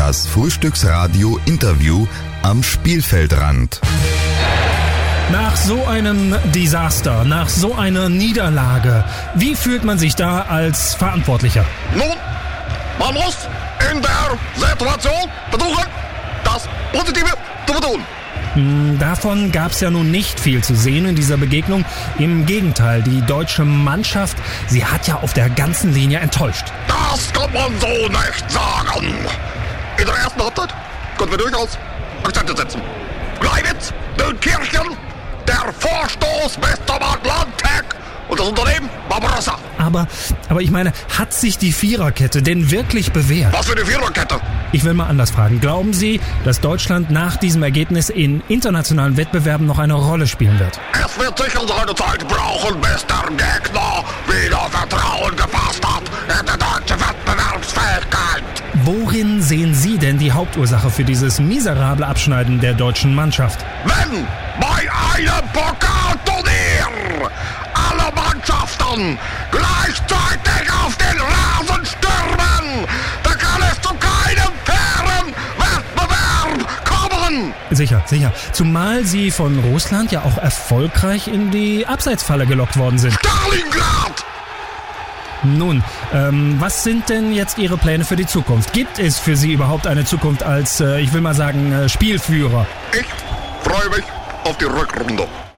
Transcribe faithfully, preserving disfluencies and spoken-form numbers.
Das Frühstücksradio-Interview am Spielfeldrand. Nach so einem Desaster, nach so einer Niederlage, wie fühlt man sich da als Verantwortlicher? Nun, man muss in der Situation versuchen, das Positive zu vertun. Davon gab es ja nun nicht viel zu sehen in dieser Begegnung. Im Gegenteil, die deutsche Mannschaft, sie hat ja auf der ganzen Linie enttäuscht. Das kann man so nicht sagen. In der ersten Halbzeit konnten wir durchaus Akzente setzen. Gleiwitz, Kirchen, der Vorstoß bis zum Atlantik und das Unternehmen Barbarossa. Aber, aber ich meine, hat sich die Viererkette denn wirklich bewährt? Was für eine Viererkette? Ich will mal anders fragen. Glauben Sie, dass Deutschland nach diesem Ergebnis in internationalen Wettbewerben noch eine Rolle spielen wird? Es wird sicher seine Zeit brauchen, bis der Gegner wieder Vertrauen gefasst hat in die deutsche Wettbewerbsfähigkeit. Worin sehen Sie denn die Hauptursache für dieses miserable Abschneiden der deutschen Mannschaft? Wenn bei einem Pokalturnier alle Mannschaften gleichzeitig auf den Rasen stürmen, da kann es zu keinem fairen Wettbewerb kommen. Sicher, sicher. Zumal Sie von Russland ja auch erfolgreich in die Abseitsfalle gelockt worden sind. Stalingrad! Nun, ähm, was sind denn jetzt Ihre Pläne für die Zukunft? Gibt es für Sie überhaupt eine Zukunft als, äh, ich will mal sagen, äh, Spielführer? Ich freue mich auf die Rückrunde.